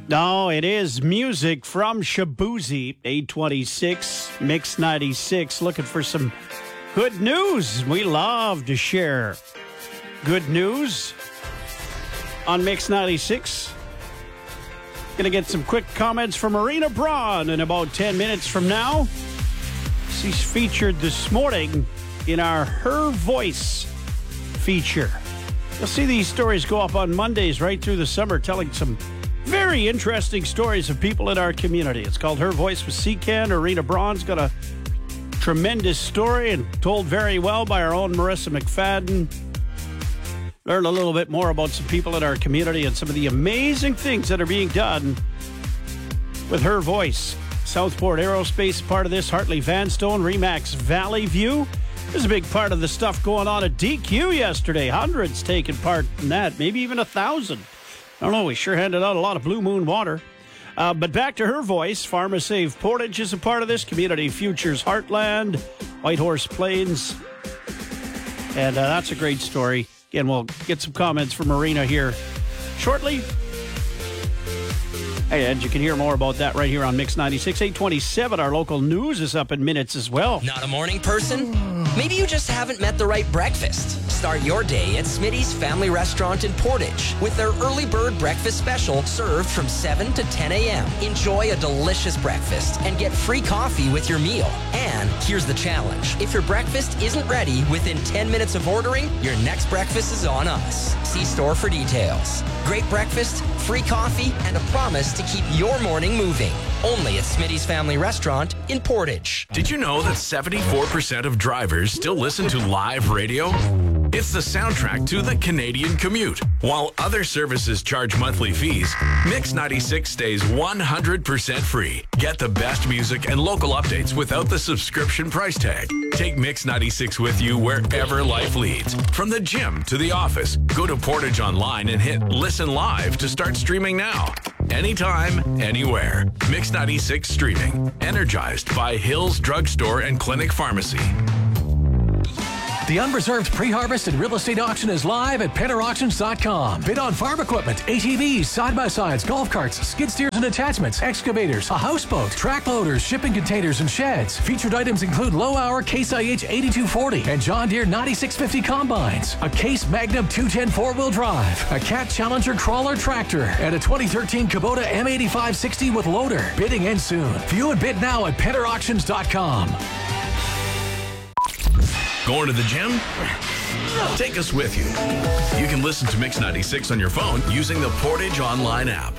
No, it is music from Shaboozey, 826, Mix 96. Looking for some good news. We love to share good news on Mix 96. Going to get some quick comments from Marina Braun in about 10 minutes from now. She's featured this morning in our Her Voice feature. You'll see these stories go up on Mondays right through the summer, telling some very interesting stories of people in our community. It's called Her Voice with CCAN. Marina Braun's got a tremendous story and told very well by our own Marissa McFadden. Learn a little bit more about some people in our community and some of the amazing things that are being done with Her Voice. Southport Aerospace, part of this. Hartley Vanstone, Remax Valley View. There's a big part of the stuff going on at DQ yesterday. Hundreds taking part in that, maybe even 1,000. I don't know, we sure handed out a lot of Blue Moon water. But back to Her Voice. PharmaSave Portage is a part of this. Community Futures Heartland, Whitehorse Plains. And that's a great story. Again, we'll get some comments from Marina here shortly. And you can hear more about that right here on Mix 96. 827, our local news is up in minutes as well. Not a morning person? Maybe you just haven't met the right breakfast. Start your day at Smitty's Family Restaurant in Portage with their early bird breakfast special served from 7 to 10 a.m. Enjoy a delicious breakfast and get free coffee with your meal. And here's the challenge. If your breakfast isn't ready within 10 minutes of ordering, your next breakfast is on us. See store for details. Great breakfast, free coffee, and a promise to keep your morning moving. Only at Smitty's Family Restaurant in Portage. Did you know that 74% of drivers still listen to live radio? It's the soundtrack to the Canadian commute. While other services charge monthly fees, Mix 96 stays 100% free. Get the best music and local updates without the subscription price tag. Take Mix 96 with you wherever life leads. From the gym to the office, go to Portage Online and hit Listen Live to start streaming now. Anytime, anywhere. Mix 96 streaming. Energized by Hills Drugstore and Clinic Pharmacy. The Unreserved Pre-Harvest and Real Estate Auction is live at PennerAuctions.com. Bid on farm equipment, ATVs, side-by-sides, golf carts, skid steers and attachments, excavators, a houseboat, track loaders, shipping containers, and sheds. Featured items include low-hour Case IH 8240 and John Deere 9650 combines, a Case Magnum 210 4-wheel drive, a Cat Challenger crawler tractor, and a 2013 Kubota M8560 with loader. Bidding ends soon. View and bid now at PennerAuctions.com. Going to the gym? Take us with you. You can listen to Mix 96 on your phone using the Portage Online app.